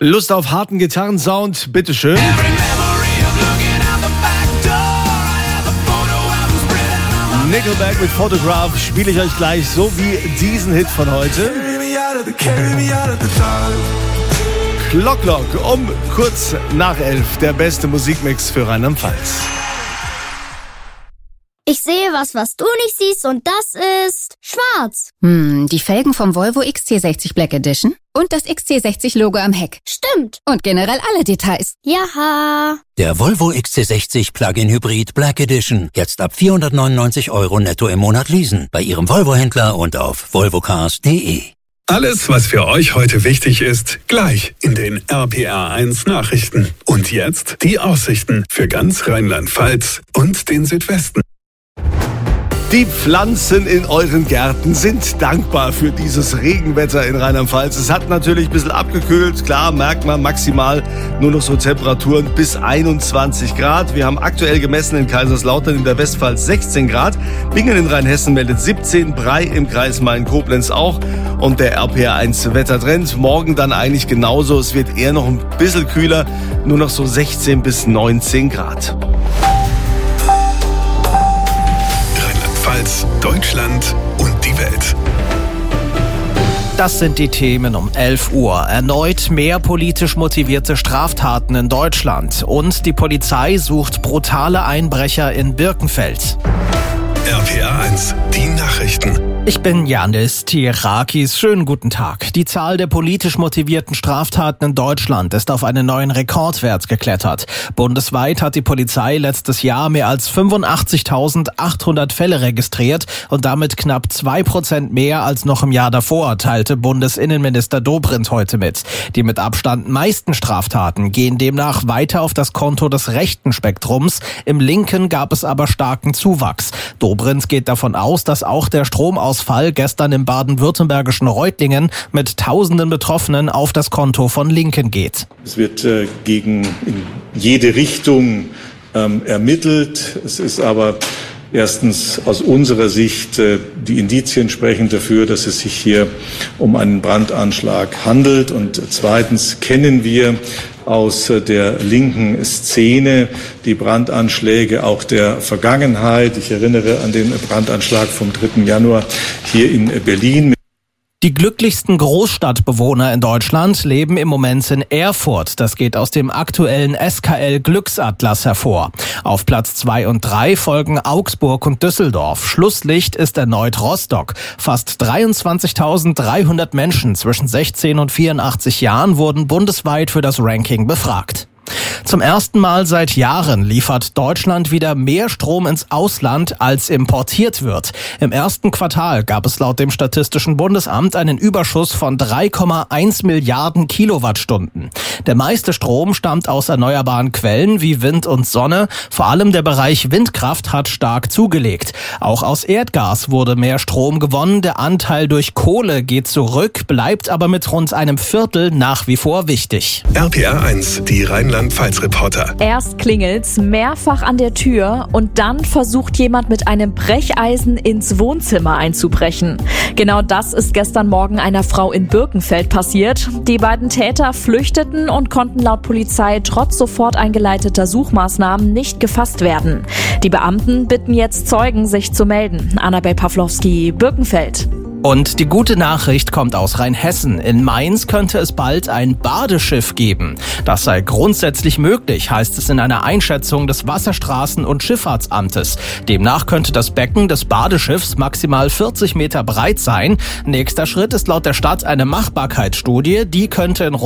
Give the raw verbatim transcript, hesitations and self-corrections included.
Lust auf harten Gitarrensound? Bitteschön. Nickelback mit Photograph spiele ich euch gleich, so wie diesen Hit von heute. Clock Clock um kurz nach elf, der beste Musikmix für Rheinland-Pfalz. Ich sehe was, was du nicht siehst, und das ist schwarz. Hm, die Felgen vom Volvo X C sechzig Black Edition und das X C sechzig Logo am Heck. Stimmt. Und generell alle Details. Jaha. Der Volvo X C sechzig Plug-in Hybrid Black Edition. Jetzt ab vierhundertneunundneunzig Euro netto im Monat leasen. Bei Ihrem Volvo-Händler und auf volvocars punkt de. Alles, was für euch heute wichtig ist, gleich in den R P R eins Nachrichten. Und jetzt die Aussichten für ganz Rheinland-Pfalz und den Südwesten. Die Pflanzen in euren Gärten sind dankbar für dieses Regenwetter in Rheinland-Pfalz. Es hat natürlich ein bisschen abgekühlt. Klar, merkt man maximal nur noch so Temperaturen bis einundzwanzig Grad. Wir haben aktuell gemessen in Kaiserslautern in der Westpfalz sechzehn Grad. Bingen in Rheinhessen meldet siebzehn, Bray im Kreis Main-Koblenz auch. Und der R P R eins Wettertrend morgen dann eigentlich genauso. Es wird eher noch ein bisschen kühler, nur noch so sechzehn bis neunzehn Grad. Deutschland und die Welt. Das sind die Themen um elf Uhr. Erneut mehr politisch motivierte Straftaten in Deutschland. Und die Polizei sucht brutale Einbrecher in Birkenfeld. R P R eins, die Nachrichten. Ich bin Janis Tirakis. Schönen guten Tag. Die Zahl der politisch motivierten Straftaten in Deutschland ist auf einen neuen Rekordwert geklettert. Bundesweit hat die Polizei letztes Jahr mehr als fünfundachtzigtausendachthundert Fälle registriert und damit knapp zwei Prozent mehr als noch im Jahr davor, teilte Bundesinnenminister Dobrindt heute mit. Die mit Abstand meisten Straftaten gehen demnach weiter auf das Konto des rechten Spektrums. Im linken gab es aber starken Zuwachs. Dobrindt geht davon aus, dass auch der Stromausfall gestern im baden-württembergischen Reutlingen mit tausenden Betroffenen auf das Konto von Linken geht. Es wird äh, gegen in jede Richtung ähm, ermittelt. Es ist aber erstens aus unserer Sicht äh, die Indizien sprechen dafür, dass es sich hier um einen Brandanschlag handelt. Und zweitens kennen wir aus der linken Szene die Brandanschläge auch der Vergangenheit. Ich erinnere an den Brandanschlag vom dritten Januar hier in Berlin. Die glücklichsten Großstadtbewohner in Deutschland leben im Moment in Erfurt. Das geht aus dem aktuellen S K L-Glücksatlas hervor. Auf Platz zwei und drei folgen Augsburg und Düsseldorf. Schlusslicht ist erneut Rostock. Fast dreiundzwanzigtausenddreihundert Menschen zwischen sechzehn und vierundachtzig Jahren wurden bundesweit für das Ranking befragt. Zum ersten Mal seit Jahren liefert Deutschland wieder mehr Strom ins Ausland, als importiert wird. Im ersten Quartal gab es laut dem Statistischen Bundesamt einen Überschuss von drei Komma eins Milliarden Kilowattstunden. Der meiste Strom stammt aus erneuerbaren Quellen wie Wind und Sonne. Vor allem der Bereich Windkraft hat stark zugelegt. Auch aus Erdgas wurde mehr Strom gewonnen. Der Anteil durch Kohle geht zurück, bleibt aber mit rund einem Viertel nach wie vor wichtig. R P R eins, die Rheinland-Pfalz-Reporter. Erst klingelt's mehrfach an der Tür und dann versucht jemand mit einem Brecheisen ins Wohnzimmer einzubrechen. Genau das ist gestern Morgen einer Frau in Birkenfeld passiert. Die beiden Täter flüchteten und konnten laut Polizei trotz sofort eingeleiteter Suchmaßnahmen nicht gefasst werden. Die Beamten bitten jetzt Zeugen, sich zu melden. Annabel Pawlowski, Birkenfeld. Und die gute Nachricht kommt aus Rheinhessen. In Mainz könnte es bald ein Badeschiff geben. Das sei grundsätzlich möglich, heißt es in einer Einschätzung des Wasserstraßen- und Schifffahrtsamtes. Demnach könnte das Becken des Badeschiffs maximal vierzig Meter breit sein. Nächster Schritt ist laut der Stadt eine Machbarkeitsstudie. Die könnte in